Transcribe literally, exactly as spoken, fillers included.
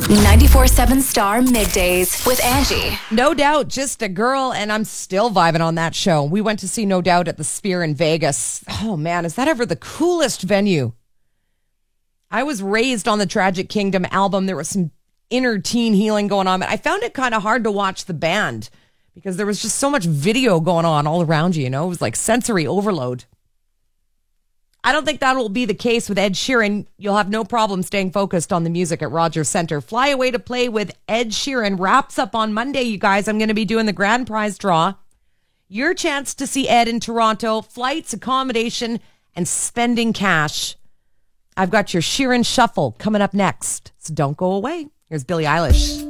ninety-four seven Star Middays with Angie. No Doubt, Just a Girl, and I'm still vibing on that show. We went to see No Doubt at the Sphere in Vegas. Oh man, is that ever the coolest venue? I was raised on the Tragic Kingdom album. There was some inner teen healing going on, but I found it kind of hard to watch the band because there was just so much video going on all around you, you know? It was like sensory overload. I don't think that will be the case with Ed Sheeran. You'll have no problem staying focused on the music at Rogers Centre. Fly Away to Play with Ed Sheeran wraps up on Monday, you guys. I'm going to be doing the grand prize draw. Your chance to see Ed in Toronto, flights, accommodation, and spending cash. I've got your Sheeran Shuffle coming up next, so don't go away. Here's Billie Eilish.